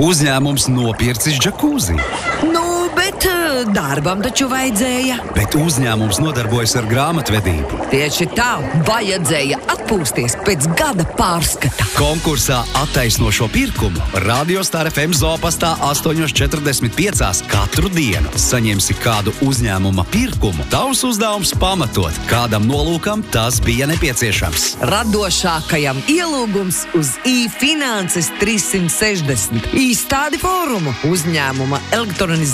Uzņēmums nopircis džakūzi. Bet darbam taču vajadzēja. Bet uzņēmums nodarbojas ar grāmatvedību. Tieši tā, vajadzēja atpūsties pēc gada pārskata. Konkursā Attaisnošo pirkumu Radio Star FM Zopastā 8:45 katru dienu saņemsi kādu uzņēmuma pirkumu. Tavs uzdevums pamatot, kādam nolūkam tas bija nepieciešams. Radošākajam ielūgums uz iFinanses 360. Izstādi fórumu uzņēmuma elektronizācijas